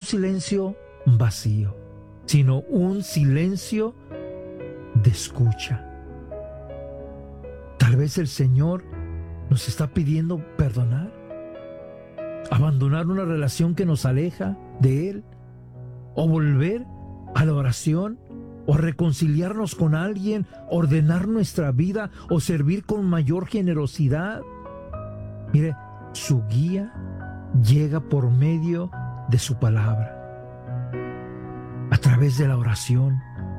silencio vacío, sino un silencio de escucha. Tal vez el Señor nos está pidiendo perdonar, abandonar una relación que nos aleja de Él, o volver a la oración, o reconciliarnos con alguien, ordenar nuestra vida, o servir con mayor generosidad. Mire, su guía llega por medio de su palabra, a través de la oración,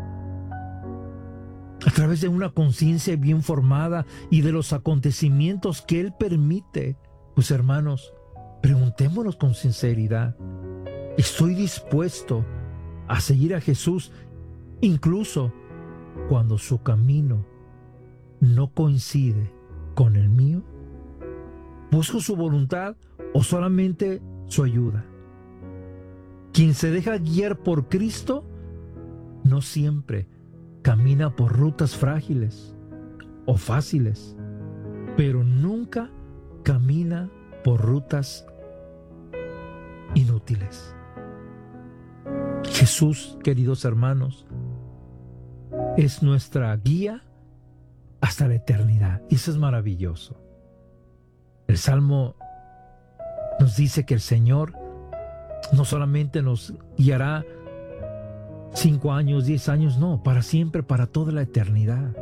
a través de una conciencia bien formada y de los acontecimientos que Él permite. Pues hermanos, preguntémonos con sinceridad: ¿estoy dispuesto a seguir a Jesús incluso cuando su camino no coincide con el mío? ¿Busco su voluntad o solamente su ayuda? Quien se deja guiar por Cristo no siempre camina por rutas frágiles o fáciles, pero nunca camina por rutas inútiles. Jesús, queridos hermanos, es nuestra guía hasta la eternidad. Y eso es maravilloso. El Salmo nos dice que el Señor no solamente nos guiará 5 años, 10 años, no, para siempre, para toda la eternidad.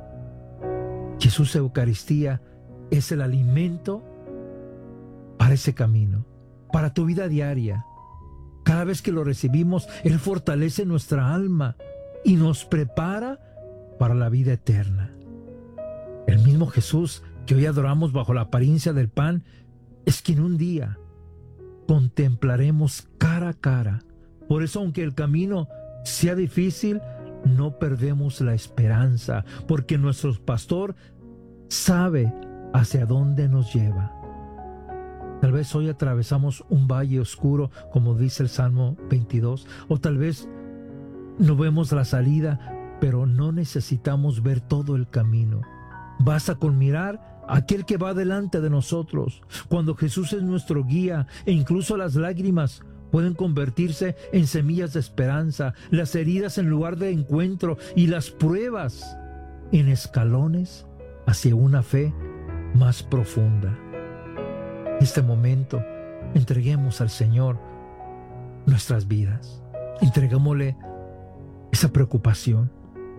Jesús, Eucaristía, es el alimento para ese camino, para tu vida diaria. Cada vez que lo recibimos, Él fortalece nuestra alma y nos prepara para la vida eterna. El mismo Jesús que hoy adoramos bajo la apariencia del pan es quien un día contemplaremos cara a cara. Por eso, aunque el camino sea difícil, no perdemos la esperanza, porque nuestro pastor sabe hacia dónde nos lleva. Tal vez hoy atravesamos un valle oscuro, como dice el Salmo 22, o tal vez no vemos la salida, pero no necesitamos ver todo el camino. Basta con mirar a aquel que va delante de nosotros. Cuando Jesús es nuestro guía, e incluso las lágrimas pueden convertirse en semillas de esperanza, las heridas en lugar de encuentro y las pruebas en escalones hacia una fe más profunda. En este momento, entreguemos al Señor nuestras vidas. Entreguémosle esa preocupación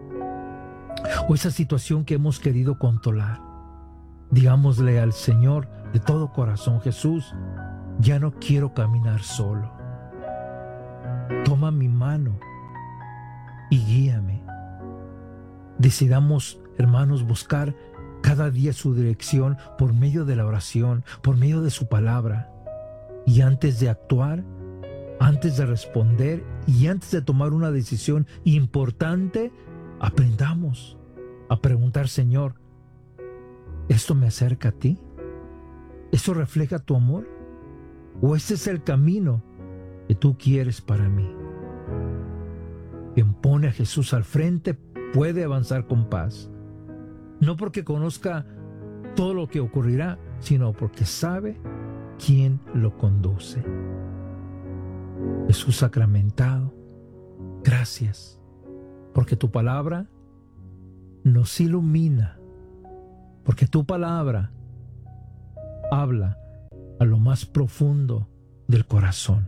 o esa situación que hemos querido controlar. Digámosle al Señor de todo corazón: Jesús, ya no quiero caminar solo. Toma mi mano y guíame. Decidamos, hermanos, buscar cada día su dirección por medio de la oración, por medio de su palabra. Y antes de actuar, antes de responder y antes de tomar una decisión importante, aprendamos a preguntar: Señor, ¿esto me acerca a ti? ¿Esto refleja tu amor? ¿O este es el camino que tú quieres para mí? Quien pone a Jesús al frente puede avanzar con paz. No porque conozca todo lo que ocurrirá, sino porque sabe quién lo conduce. Jesús sacramentado, gracias, porque tu palabra nos ilumina, porque tu palabra habla a lo más profundo del corazón.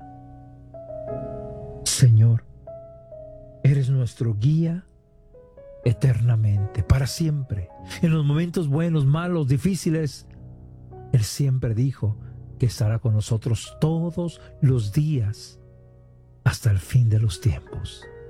Señor, eres nuestro guía eternamente, para siempre. En los momentos buenos, malos, difíciles, Él siempre dijo que estará con nosotros todos los días hasta el fin de los tiempos.